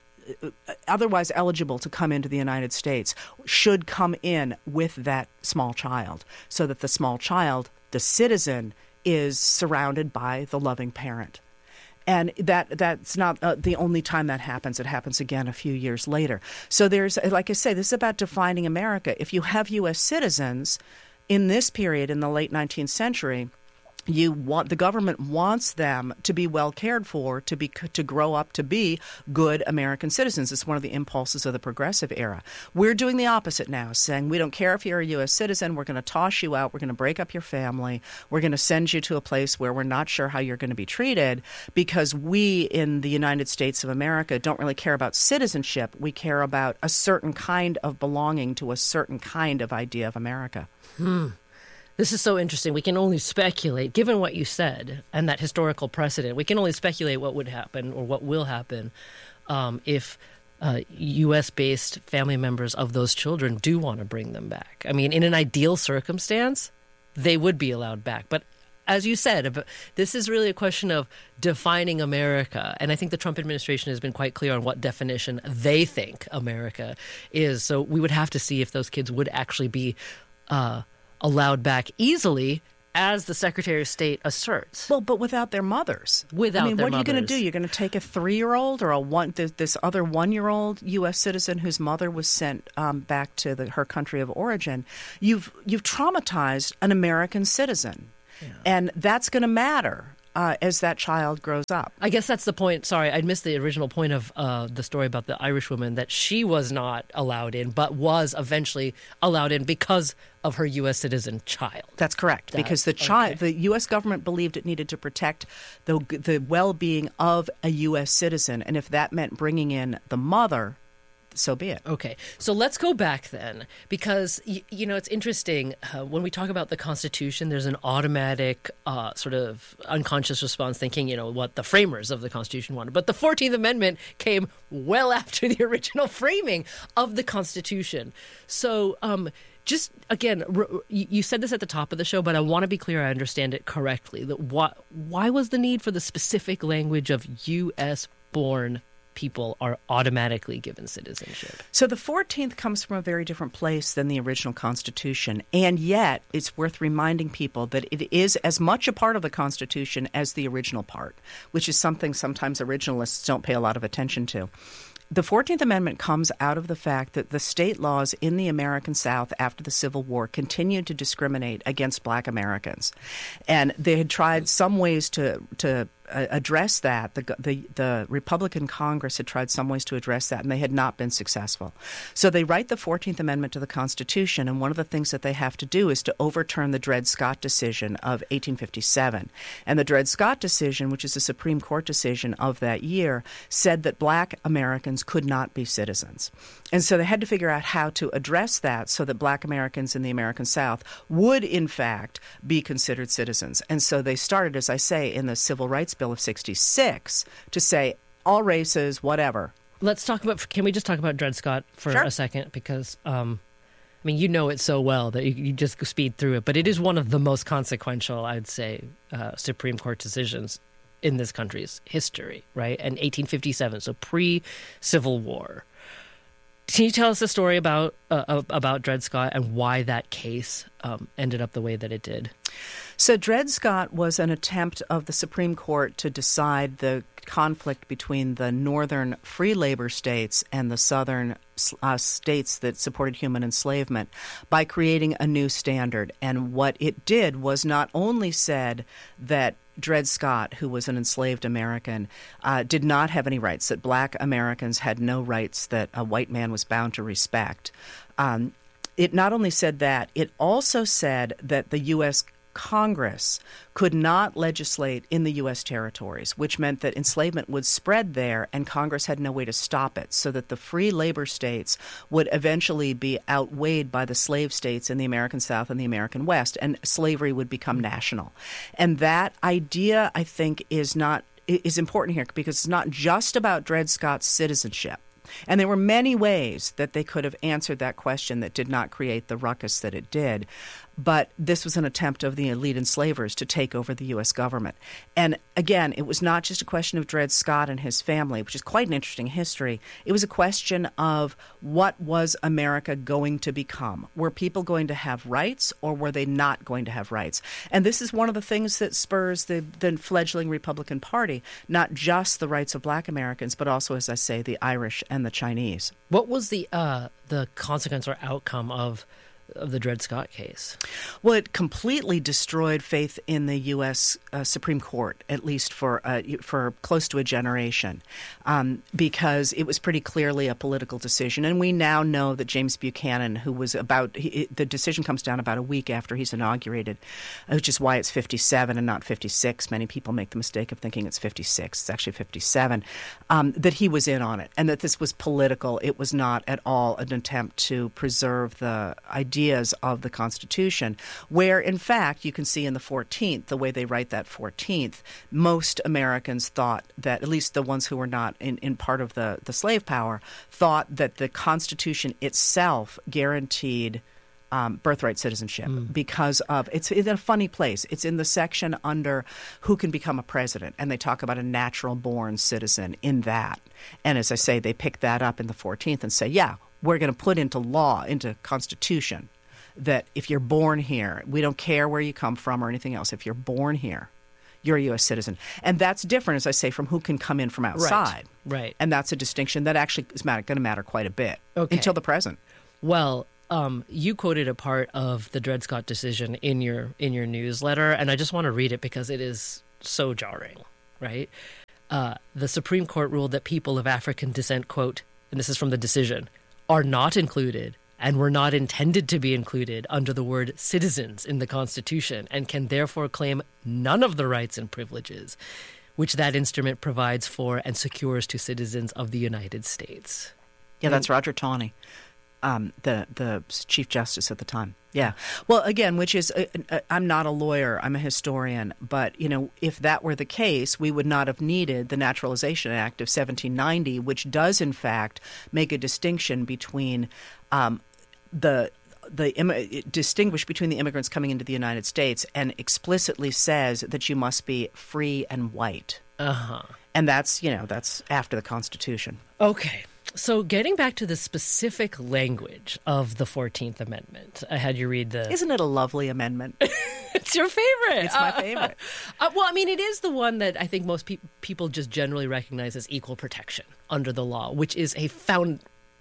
otherwise eligible to come into the United States, should come in with that small child, so that the small child, the citizen, is surrounded by the loving parent. And that that's not uh, the only time that happens. It happens again a few years later. So there's, like I say, this is about defining America. If you have U S citizens in this period, in the late nineteenth century, You want the government wants them to be well cared for, to be to grow up to be good American citizens. It's one of the impulses of the progressive era. We're doing the opposite now, saying we don't care if you're a U S citizen. We're going to toss you out. We're going to break up your family. We're going to send you to a place where we're not sure how you're going to be treated, because we in the United States of America don't really care about citizenship. We care about a certain kind of belonging to a certain kind of idea of America. Hmm. This is so interesting. We can only speculate, given what you said and that historical precedent, we can only speculate what would happen or what will happen um, if uh, U S-based family members of those children do want to bring them back. I mean, in an ideal circumstance, they would be allowed back. But as you said, this is really a question of defining America. And I think the Trump administration has been quite clear on what definition they think America is. So we would have to see if those kids would actually be uh, allowed back easily, as the Secretary of State asserts. Well, but without their mothers. Without I mean, their what are you going to mothers. do? You're going to take a three-year-old or a one this, this other one-year-old U S citizen whose mother was sent um, back to the, her country of origin. You've you've traumatized an American citizen, yeah. and that's going to matter. Uh, as that child grows up. I guess that's the point. Sorry, I missed the original point of uh, the story about the Irish woman, that she was not allowed in, but was eventually allowed in because of her U S citizen child. That's correct, that, because the child, okay. the U S government believed it needed to protect the the well-being of a U S citizen, and if that meant bringing in the mother, so be it. Okay. So let's go back then, because, you, you know, it's interesting. Uh, when we talk about the Constitution, there's an automatic uh, sort of unconscious response thinking, you know, what the framers of the Constitution wanted. But the fourteenth Amendment came well after the original framing of the Constitution. So um, just, again, r- you said this at the top of the show, but I want to be clear I understand it correctly. That why, why was the need for the specific language of U S-born people are automatically given citizenship? So the fourteenth comes from a very different place than the original Constitution, and yet it's worth reminding people that it is as much a part of the Constitution as the original part, which is something sometimes originalists don't pay a lot of attention to. The fourteenth Amendment comes out of the fact that the state laws in the American South after the Civil War continued to discriminate against Black Americans. And they had tried some ways to to uh, address that. The, the the Republican Congress had tried some ways to address that, and they had not been successful. So they write the fourteenth Amendment to the Constitution, and one of the things that they have to do is to overturn the Dred Scott decision of eighteen fifty-seven. And the Dred Scott decision, which is a Supreme Court decision of that year, said that Black Americans could not be citizens. And so they had to figure out how to address that so that Black Americans in the American South would, in fact, be considered citizens. And so they started, as I say, in the Civil Rights Bill of sixty-six to say all races, whatever. Let's talk about, can we just talk about Dred Scott for Sure. a second? Because, um, I mean, you know it so well that you, you just speed through it, but it is one of the most consequential, I'd say, uh, Supreme Court decisions in this country's history, right? And eighteen fifty-seven, so pre-Civil War. Can you tell us a story about uh, about Dred Scott and why that case um, ended up the way that it did? So Dred Scott was an attempt of the Supreme Court to decide the conflict between the northern free labor states and the southern uh, states that supported human enslavement by creating a new standard. And what it did was not only said that Dred Scott, who was an enslaved American, uh, did not have any rights, that Black Americans had no rights that a white man was bound to respect. Um, it not only said that, it also said that the U S Congress could not legislate in the U S territories, which meant that enslavement would spread there and Congress had no way to stop it, so that the free labor states would eventually be outweighed by the slave states in the American South and the American West, and slavery would become national. And that idea, I think, is not is important here because it's not just about Dred Scott's citizenship. And there were many ways that they could have answered that question that did not create the ruckus that it did. But this was an attempt of the elite enslavers to take over the U S government. And again, it was not just a question of Dred Scott and his family, which is quite an interesting history. It was a question of what was America going to become? Were people going to have rights, or were they not going to have rights? And this is one of the things that spurs the, the fledgling Republican Party, not just the rights of Black Americans, but also, as I say, the Irish and the Chinese. What was the uh, the consequence or outcome of of the Dred Scott case? Well, it completely destroyed faith in the U S uh, Supreme Court, at least for uh, for close to a generation, um, because it was pretty clearly a political decision. And we now know that James Buchanan, who was about he, the decision comes down about a week after he's inaugurated, which is why it's fifty-seven and not fifty-six. Many people make the mistake of thinking it's fifty-six. It's actually fifty-seven. Um, that he was in on it, and that this was political. It was not at all an attempt to preserve the idea ideas of the Constitution, where, in fact, you can see in the fourteenth, the way they write that fourteenth, most Americans thought that, at least the ones who were not in, in part of the, the slave power, thought that the Constitution itself guaranteed um, birthright citizenship mm. because of it's in a funny place. It's in the section under who can become a president, and they talk about a natural-born citizen in that. And as I say, they pick that up in the fourteenth and say, yeah, we're going to put into law, into Constitution, that if you're born here, we don't care where you come from or anything else. If you're born here, you're a U S citizen. And that's different, as I say, from who can come in from outside. Right. right. And that's a distinction that actually is going to matter quite a bit okay. until the present. Well, um, you quoted a part of the Dred Scott decision in your in your newsletter, and I just want to read it because it is so jarring, right? Uh, the Supreme Court ruled that people of African descent, quote, and this is from the decision, are not included and were not intended to be included under the word citizens in the Constitution and can therefore claim none of the rights and privileges which that instrument provides for and secures to citizens of the United States. Yeah, that's Roger Taney, um, the, the Chief Justice at the time. Yeah. Well, again, which is, uh, uh, I'm not a lawyer, I'm a historian, but, you know, if that were the case, we would not have needed the Naturalization Act of seventeen ninety, which does, in fact, make a distinction between um, the the Im- distinguish between the immigrants coming into the United States and explicitly says that you must be free and white. Uh-huh. And that's, you know, that's after the Constitution. Okay. So getting back to the specific language of the fourteenth Amendment, I had you read the... Isn't it a lovely amendment? It's your favorite. It's my favorite. Uh, uh, well, I mean, it is the one that I think most pe- people just generally recognize as equal protection under the law, which is a found...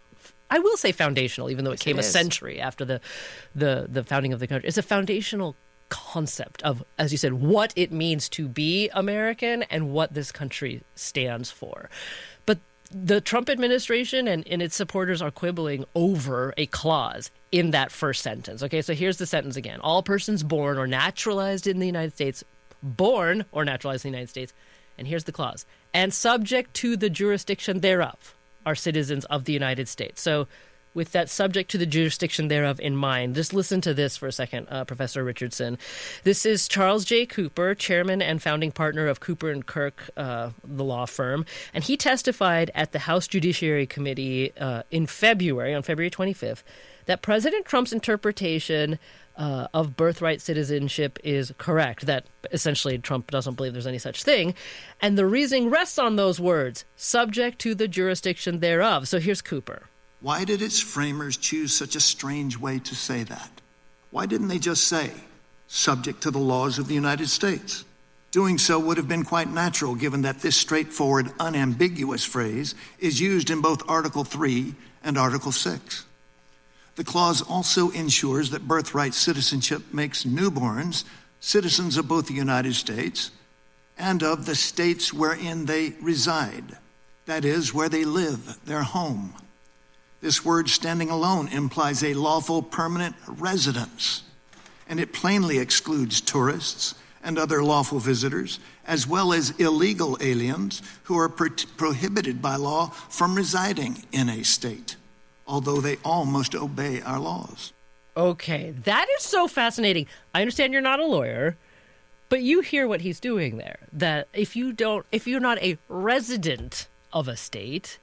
I will say foundational, even though it yes, came it a century after the, the, the founding of the country. It's a foundational concept of, as you said, what it means to be American and what this country stands for. But the Trump administration and, and its supporters are quibbling over a clause in that first sentence. Okay, so here's the sentence again. All persons born or naturalized in the United States, born or naturalized in the United States, and here's the clause, and subject to the jurisdiction thereof, are citizens of the United States. So with that subject to the jurisdiction thereof in mind, just listen to this for a second, uh, Professor Richardson. This is Charles J. Cooper, chairman and founding partner of Cooper and Kirk, uh, the law firm. And he testified at the House Judiciary Committee uh, in February, on February twenty-fifth, that President Trump's interpretation uh, of birthright citizenship is correct, that essentially Trump doesn't believe there's any such thing. And the reasoning rests on those words, subject to the jurisdiction thereof. So here's Cooper. Why did its framers choose such a strange way to say that? Why didn't they just say, subject to the laws of the United States? Doing so would have been quite natural, given that this straightforward, unambiguous phrase is used in both Article three and Article six. The clause also ensures that birthright citizenship makes newborns citizens of both the United States and of the states wherein they reside, that is, where they live, their home. This word standing alone implies a lawful permanent residence, and it plainly excludes tourists and other lawful visitors, as well as illegal aliens who are pro- prohibited by law from residing in a state, although they all must obey our laws. Okay, that is so fascinating. I understand you're not a lawyer, but you hear what he's doing there. That if you don't, if you're not a resident of a state,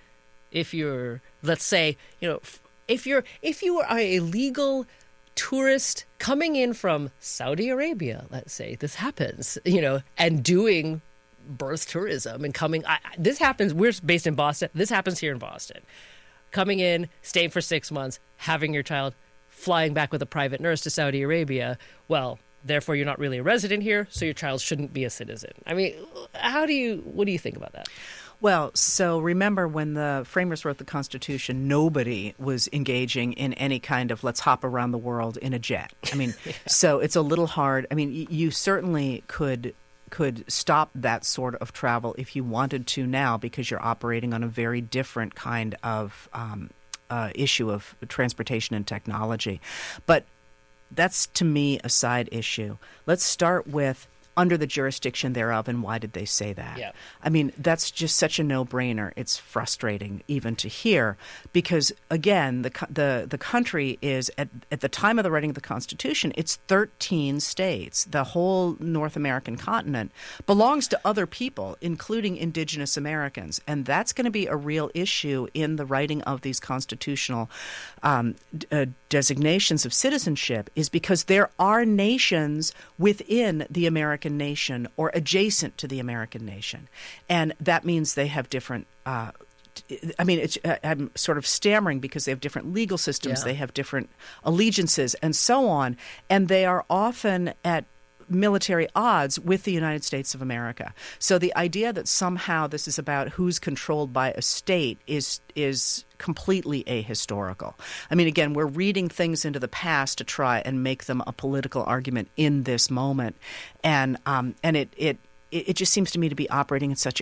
if you're, let's say, you know, if you're, if you are a legal tourist coming in from Saudi Arabia, let's say this happens, you know, and doing birth tourism and coming, I, this happens, we're based in Boston, this happens here in Boston. Coming in, staying for six months, having your child, flying back with a private nurse to Saudi Arabia, well, therefore you're not really a resident here, so your child shouldn't be a citizen. I mean, how do you, what do you think about that? Well, so remember when the framers wrote the Constitution, nobody was engaging in any kind of let's hop around the world in a jet. I mean, yeah. So it's a little hard. I mean, you certainly could could stop that sort of travel if you wanted to now, because you're operating on a very different kind of um, uh, issue of transportation and technology. But that's, to me, a side issue. Let's start with under the jurisdiction thereof, and why did they say that? Yeah. I mean, that's just such a no-brainer. It's frustrating even to hear because, again, the the the country is, at, at the time of the writing of the Constitution, it's thirteen states. The whole North American continent belongs to other people, including indigenous Americans, and that's going to be a real issue in the writing of these constitutional um, uh, designations of citizenship, is because there are nations within the American nation or adjacent to the American nation. And that means they have different uh, I mean, it's, I'm sort of stammering because they have different legal systems, Yeah. they have different allegiances, and so on. And they are often at military odds with the United States of America. So the idea that somehow this is about who's controlled by a state is is completely ahistorical. I mean, again, we're reading things into the past to try and make them a political argument in this moment, and um, and it it. It just seems to me to be operating in such a